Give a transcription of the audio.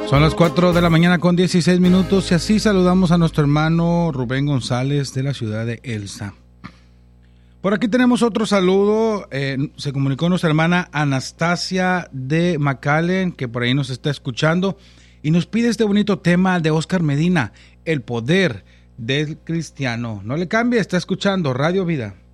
Son las 4 de la mañana con 16 minutos y así saludamos a nuestro hermano Rubén González de la ciudad de Elsa. Por aquí tenemos otro saludo, se comunicó nuestra hermana Anastasia de McAllen, que por ahí nos está escuchando, y nos pide este bonito tema de Oscar Medina, El poder del cristiano. No le cambie, está escuchando Radio Vida.